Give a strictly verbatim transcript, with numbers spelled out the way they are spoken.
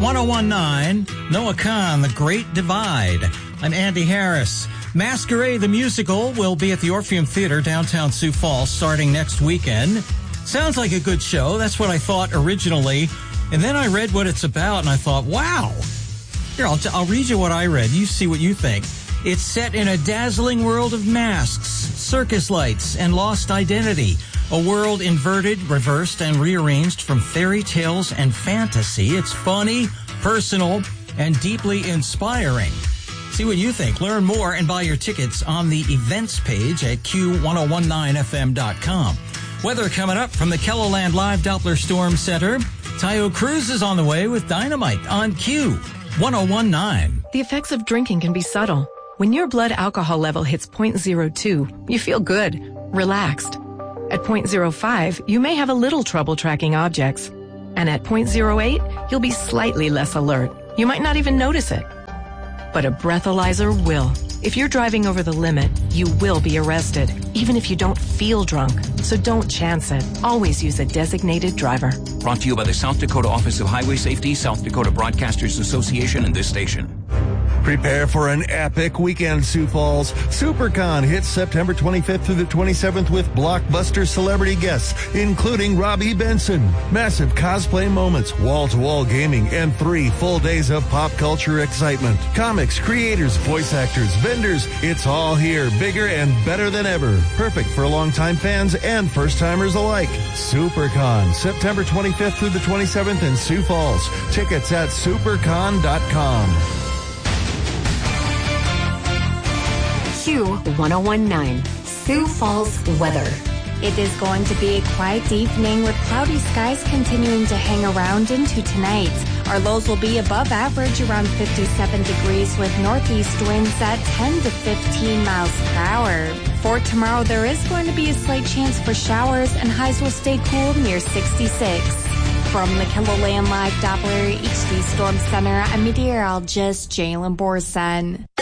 one oh one nine, Noah Kahn, The Great Divide. I'm Andy Harris. Masquerade the Musical will be at the Orpheum Theater downtown Sioux Falls starting next weekend. Sounds like a good show. That's what I thought originally. And then I read what it's about, and I thought, wow. Here, I'll, t- I'll read you what I read. You see what you think. It's set in a dazzling world of masks, circus lights, and lost identity. A world inverted, reversed, and rearranged from fairy tales and fantasy. It's funny, personal, and deeply inspiring. See what you think. Learn more and buy your tickets on the events page at Q ten nineteen F M dot com. Weather coming up from the Kelloland Live Doppler Storm Center. Tayo Cruz is on the way with Dynamite on Q ten nineteen. The effects of drinking can be subtle. When your blood alcohol level hits zero point zero two, you feel good, relaxed. At zero point zero five, you may have a little trouble tracking objects. And at zero point zero eight, you'll be slightly less alert. You might not even notice it. But a breathalyzer will. If you're driving over the limit, you will be arrested, even if you don't feel drunk. So don't chance it. Always use a designated driver. Brought to you by the South Dakota Office of Highway Safety, South Dakota Broadcasters Association, and this station. Prepare for an epic weekend, Sioux Falls. SuperCon hits September twenty-fifth through the twenty-seventh with blockbuster celebrity guests, including Robbie Benson. Massive cosplay moments, wall-to-wall gaming, and three full days of pop culture excitement. Comics, creators, voice actors, vendors, it's all here, bigger and better than ever. Perfect for longtime fans and first-timers alike. SuperCon, September twenty-fifth through the twenty-seventh in Sioux Falls. Tickets at supercon dot com. Q ten nineteen, Sioux Falls weather. It is going to be a quiet evening with cloudy skies continuing to hang around into tonight. Our lows will be above average around fifty-seven degrees with northeast winds at ten to fifteen miles per hour. For tomorrow, there is going to be a slight chance for showers and highs will stay cool near sixty-six. From the Kelloland Live Doppler H D Storm Center, I'm meteorologist Jalen Borson.